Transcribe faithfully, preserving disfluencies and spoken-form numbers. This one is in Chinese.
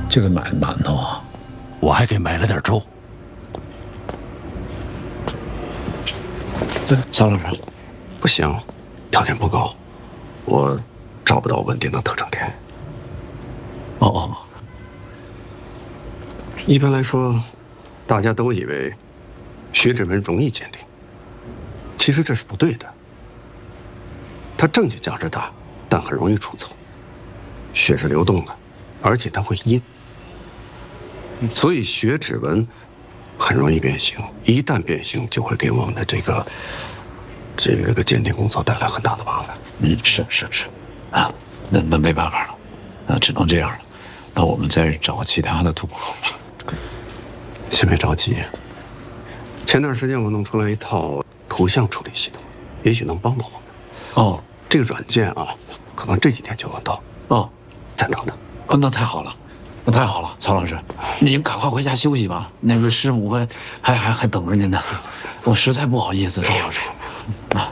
这个买馒头啊， 我还给买了点粥。 对，曹老师， 不行，条件不够，我找不到稳定的特征点。 哦哦， 一般来说，大家都以为血指纹容易鉴定，其实这是不对的。它证据价值大，但很容易出错。血是流动的，而且它会阴，所以血指纹很容易变形。一旦变形，就会给我们的这个这个这个鉴定工作带来很大的麻烦。 嗯，是是是，啊，那那没办法了，那只能这样了。那我们再找其他的突破口吧。 先别着急，前段时间我弄出来一套图像处理系统，也许能帮到我们。 哦， 这个软件啊，可能这几天就能到。 哦， 再等等。 哦，那太好了，那太好了，曹老师，您赶快回家休息吧。那个师母还还还还等着您呢，我实在不好意思，曹老师。啊。